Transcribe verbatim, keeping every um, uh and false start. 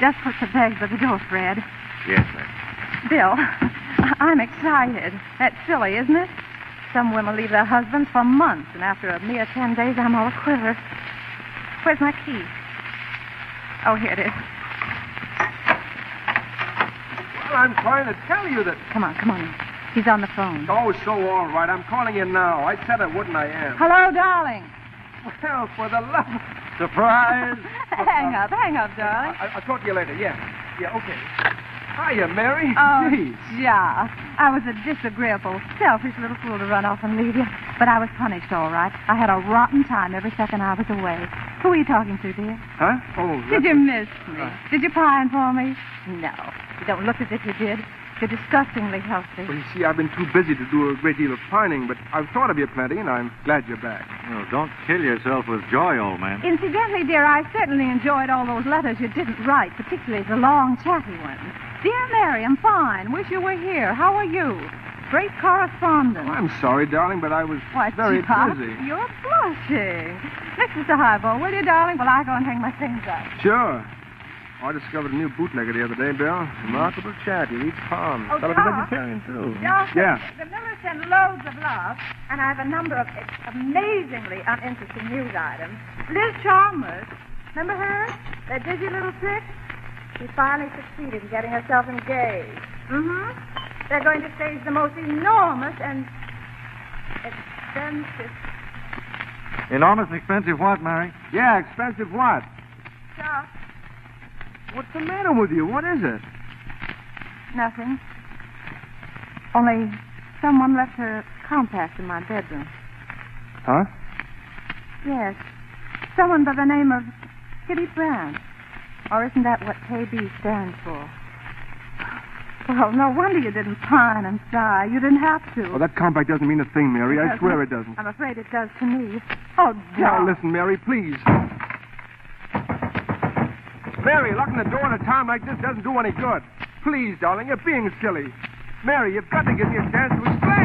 Just put the bag by the door, Fred. Yes, ma'am. Bill, I'm excited. That's silly, isn't it? Some women leave their husbands for months, and after a mere ten days, I'm all a-quiver. Where's my key? Oh, here it is. Well, I'm trying to tell you that... Come on, come on. He's on the phone. Oh, so all right. I'm calling you now. I said I wouldn't, I am. Hello, darling. Well, for the love of... Surprise! hang up, hang up, darling. I, I'll talk to you later. Yeah. Yeah, okay. Hiya, Mary. Oh, Jeez. yeah. I was a disagreeable, selfish little fool to run off and leave you. But I was punished, all right. I had a rotten time every second I was away. Who are you talking to, dear? Huh? Oh, Did you miss me? Uh, Did you pine for me? No. You don't look as if you did. You're disgustingly healthy. Well, you see, I've been too busy to do a great deal of pining, but I've thought of you plenty, and I'm glad you're back. Well, don't kill yourself with joy, old man. Incidentally, dear, I certainly enjoyed all those letters you didn't write, particularly the long, chatty ones. Dear Mary, I'm fine. Wish you were here. How are you? Great correspondence. Oh, I'm sorry, darling, but I was What, very Jack? busy. You're blushing. Mix us a highball, will you, darling, while I go and hang my things up? Sure. Oh, I discovered a new bootlegger the other day, Bill. Remarkable chap. He eats palms. Oh, Fellow's a Doc? vegetarian, too. Doc, Yeah. The Millers send loads of love, and I have a number of amazingly uninteresting news items. Liz Chalmers, remember her? That dizzy little trick? She finally succeeded in getting herself engaged. Mm-hmm. They're going to stage the most enormous and expensive... Enormous and expensive what, Mary? Yeah, expensive what? Doc, What's the matter with you? What is it? nothing. Only someone left her compact in my bedroom. Huh? Yes. Someone by the name of Kitty Brown. Or isn't that what K B stands for? Well, no wonder you didn't pine and sigh. You didn't have to. Well, that compact doesn't mean a thing, Mary. I Doesn't swear it doesn't. I'm afraid it does to me. Oh, Now, Doc. listen, Mary, please. Mary, locking the door at a time like this doesn't do any good. Please, darling, you're being silly. Mary, you've got to give me a chance to explain.